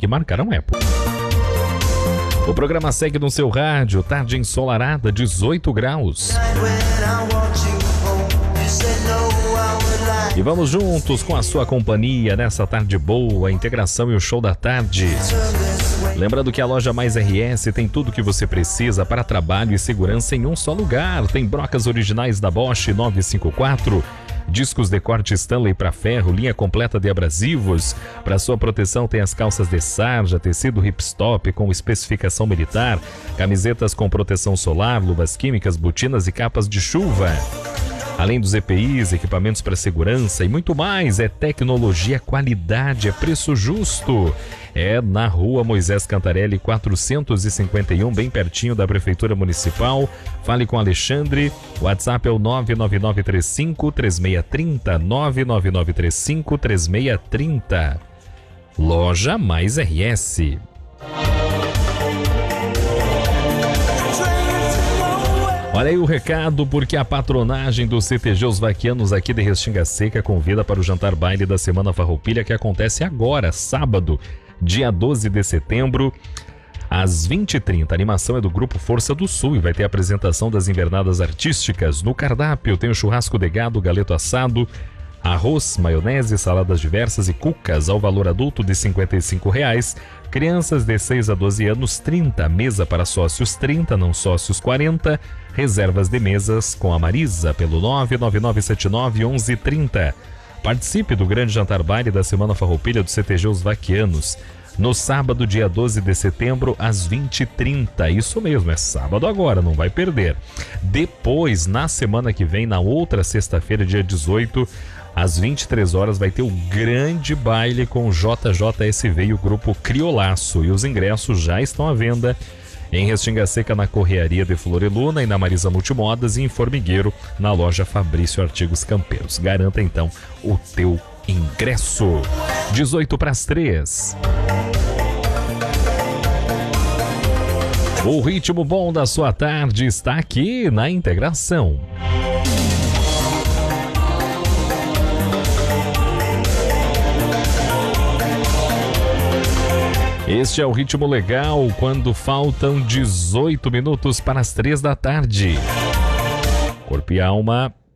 que marcaram época. O programa segue no seu rádio, tarde ensolarada, 18 graus. E vamos juntos com a sua companhia nessa tarde boa, a integração e o show da tarde. Lembrando que a loja Mais RS tem tudo o que você precisa para trabalho e segurança em um só lugar. Tem brocas originais da Bosch 954, discos de corte Stanley para ferro, linha completa de abrasivos. Para sua proteção tem as calças de sarja, tecido hipstop com especificação militar, camisetas com proteção solar, luvas químicas, botinas e capas de chuva. Além dos EPIs, equipamentos para segurança e muito mais, é tecnologia, qualidade, é preço justo. É na Rua Moisés Cantarelli 451, bem pertinho da Prefeitura Municipal. Fale com Alexandre, o WhatsApp é o 99935-3630, 99935-3630. Loja Mais RS. Olha aí o recado, porque a patronagem do CTG Os Vaquianos aqui de Restinga Seca convida para o jantar baile da Semana Farroupilha, que acontece agora, sábado, dia 12 de setembro, às 20h30. A animação é do Grupo Força do Sul e vai ter a apresentação das invernadas artísticas. No cardápio tem o churrasco de gado, galeto assado, arroz, maionese, saladas diversas e cucas ao valor adulto de R$ 55,00. Crianças de 6 a 12 anos, 30. Mesa para sócios, 30. Não sócios, 40. Reservas de mesas com a Marisa pelo 99979-1130. Participe do grande jantar baile da Semana Farroupilha do CTG Os Vaquianos. No sábado, dia 12 de setembro, às 20h30. Isso mesmo, é sábado agora, não vai perder. Depois, na semana que vem, na outra sexta-feira, dia 18, às 23 horas, vai ter o grande baile com o JJSV e o grupo Criolaço. E os ingressos já estão à venda em Restinga Seca, na Correaria de Floreluna, e na Marisa Multimodas, e em Formigueiro, na loja Fabrício Artigos Campeiros. Garanta então o teu ingresso. 2:50. O ritmo bom da sua tarde está aqui na integração. Este é o ritmo legal quando faltam 18 minutos para as 3 da tarde. Corpo e alma